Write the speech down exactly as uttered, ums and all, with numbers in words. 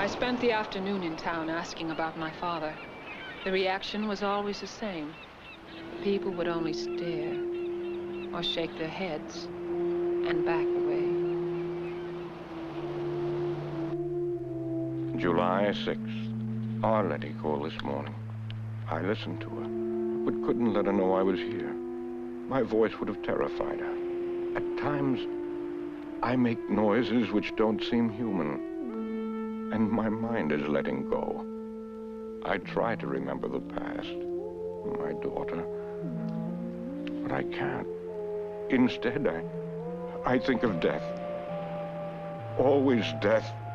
I spent the afternoon in town asking about my father. The reaction was always the same. People would only stare or shake their heads and back away. July sixth. Arletty called this morning. I listened to her, but couldn't let her know I was here. My voice would have terrified her. At times, I make noises which don't seem human, and my mind is letting go. I try to remember the past, my daughter, but I can't. Instead, I, I think of death. Always death.